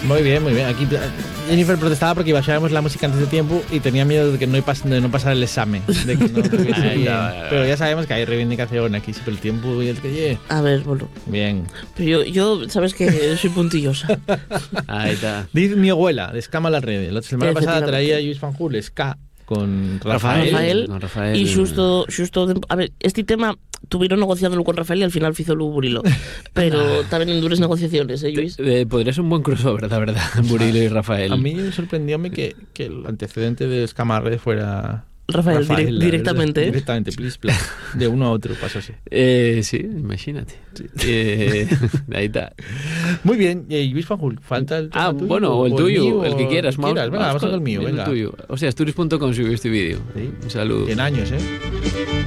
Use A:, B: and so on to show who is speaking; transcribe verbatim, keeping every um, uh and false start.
A: Muy bien, muy bien. Aquí Jennifer protestaba porque bajábamos la música antes de tiempo y tenía miedo de que no, pas de no pasar el examen. De que no estuviese
B: Ay,
A: bien.
B: no, no, no.
A: Pero ya sabemos que hay reivindicación aquí, siempre el tiempo y el que llegue.
C: A ver, bueno.
A: Bien.
C: Pero yo, yo sabes que soy puntillosa.
B: Ahí está.
A: Dice mi abuela, de Escama la Rede. La semana pasada
C: Efectivamente.
A: traía Luis Fanjul, Ska, con Rafael.
C: Rafael,
B: No, Rafael.
C: y xusto, xusto a ver, este tema tuvieron negociándolo con Rafael y al final fizo o Burilo. Pero tamén en dures negociaciones, eh, Luis?
B: Eh, podría ser un buen crossover, la verdad, Burilo y Rafael.
A: A mí me sorprendióme que, que el antecedente de Escama la Rede fuera
C: Rafael,
A: Rafael,
C: direct-
A: la
C: directamente,
A: verdad.
C: ¿eh?
A: Directamente, please, please. De uno a otro pasó así.
B: Eh, sí, imagínate. Eh, ahí está.
A: Muy bien, y Luis Fanjul, falta el tema
B: Ah,
A: tuyo,
B: bueno, o el tuyo,
A: mío,
B: el que
A: o
B: quieras.
A: el que quieras. Venga, vamos con el mío,
B: el
A: venga.
B: tuyo. O sea, asturias punto com subió este vídeo.
A: Sí.
B: Un saludo.
A: cien años, ¿eh?